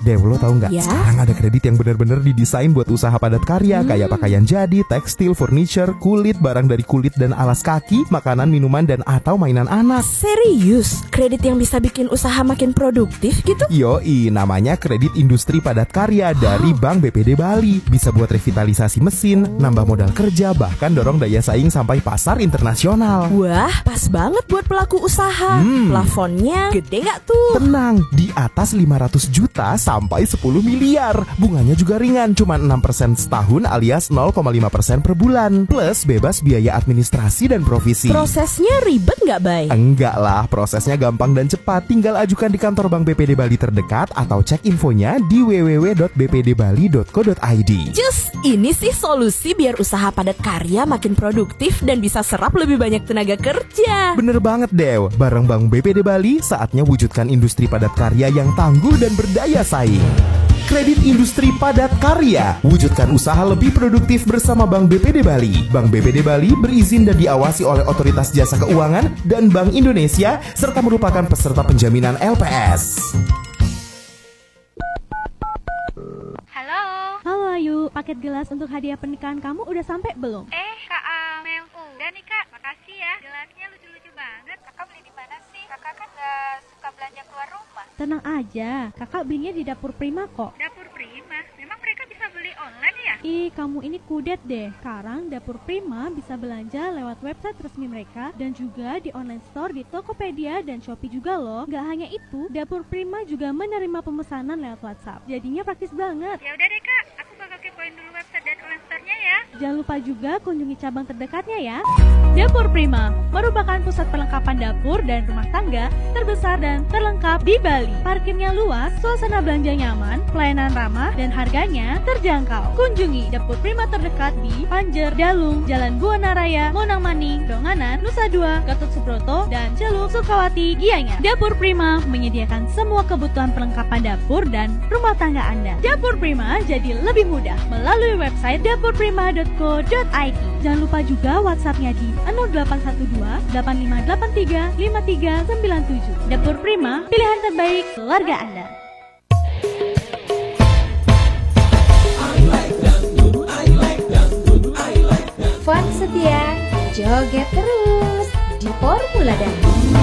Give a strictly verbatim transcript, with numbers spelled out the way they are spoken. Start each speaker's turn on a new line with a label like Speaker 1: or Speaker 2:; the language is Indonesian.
Speaker 1: Dew, lo tau nggak?
Speaker 2: Ya?
Speaker 1: Sekarang ada kredit yang bener-bener didesain buat usaha padat karya,
Speaker 2: Hmm.
Speaker 1: kayak pakaian jadi, tekstil, furniture, kulit, barang dari kulit dan alas kaki, makanan, minuman, dan atau mainan anak.
Speaker 2: Serius? Kredit yang bisa bikin usaha makin produktif gitu?
Speaker 1: Yoi, namanya kredit industri padat karya dari Bank B P D Bali. Bisa buat revitalisasi mesin, nambah modal kerja, bahkan dorong daya saing sampai pasar internasional.
Speaker 2: Wah, pas banget buat pelaku usaha.
Speaker 1: Hmm.
Speaker 2: Plafonnya gede nggak tuh?
Speaker 1: Tenang, di atas lima ratus juta sampai sepuluh miliar. Bunganya juga ringan, cuma enam persen setahun alias nol koma lima persen per bulan. Plus bebas biaya administrasi dan provisi.
Speaker 2: Prosesnya ribet nggak, Bay?
Speaker 1: Enggak lah, prosesnya gampang dan cepat. Tinggal ajukan di kantor Bank B P D Bali terdekat atau cek infonya di w w w dot b p d bali dot co dot i d.
Speaker 2: Just ini sih solusi biar usaha padat karya makin produktif dan bisa serap lebih banyak tenaga kerja.
Speaker 1: Bener banget, Dew. Bareng Bank B P D Bali, saatnya wujudkan industri padat karya yang tangguh dan berdaya saing. Kredit industri padat karya. Wujudkan usaha lebih produktif bersama Bank B P D Bali. Bank B P D Bali berizin dan diawasi oleh Otoritas Jasa Keuangan dan Bank Indonesia, serta merupakan peserta penjaminan L P S.
Speaker 3: Halo.
Speaker 4: Halo Ayu, paket gelas untuk hadiah pernikahan kamu udah sampai belum?
Speaker 3: Eh, Kak Amel. Udah nih, Kak. Makasih ya. Gelasnya lucu-lucu banget. Kakak beli di mana sih? Kakak kan gak suka belanja keluar rumah.
Speaker 4: Tenang aja, kakak belinya di Dapur Prima kok.
Speaker 3: Dapur Prima? Memang mereka bisa beli online ya?
Speaker 4: Ih, kamu ini kudet deh. Sekarang Dapur Prima bisa belanja lewat website resmi mereka dan juga di online store di Tokopedia dan Shopee juga loh. Gak hanya itu, Dapur Prima juga menerima pemesanan lewat WhatsApp. Jadinya praktis banget.
Speaker 3: Ya udah deh, Kak. Aku bakal kepoin dulu website dan online store-nya ya.
Speaker 4: Jangan lupa juga kunjungi cabang terdekatnya ya. Dapur Prima merupakan pusat perlengkapan dapur dan rumah tangga terbesar dan terlengkap di Bali. Parkirnya luas, suasana belanja nyaman, pelayanan ramah, dan harganya terjangkau. Kunjungi Dapur Prima terdekat di Panjer, Dalung, Jalan Buana Raya, Monang Maning, Donganan, Nusa Dua, Gatot Subroto, dan Celuk, Sukawati, Gianyar. Dapur Prima menyediakan semua kebutuhan perlengkapan dapur dan rumah tangga Anda. Dapur Prima jadi lebih mudah melalui website dapur prima dot co dot i d. Jangan lupa juga WhatsApp-nya di nol delapan satu dua delapan lima delapan tiga lima tiga sembilan tujuh. Dapur Prima, pilihan terbaik keluarga Anda.
Speaker 5: Fun setia, joget terus di Formula Dangdut.